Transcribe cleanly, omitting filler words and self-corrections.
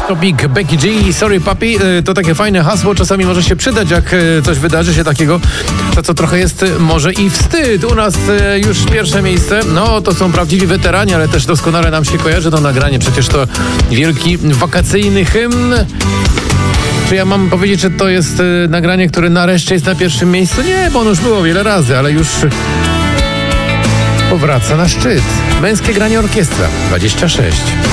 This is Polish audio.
Topik Becky G, Sorry Papi, to takie fajne hasło, czasami może się przydać, jak coś wydarzy się takiego, to co trochę jest może i wstyd. U nas już pierwsze miejsce, no to są prawdziwi weterani, ale też doskonale nam się kojarzy to nagranie, przecież to wielki wakacyjny hymn. Czy ja mam powiedzieć, że to jest nagranie, które nareszcie jest na pierwszym miejscu? Nie, bo ono już było wiele razy, ale już powraca na szczyt. Męskie granie orkiestra 26.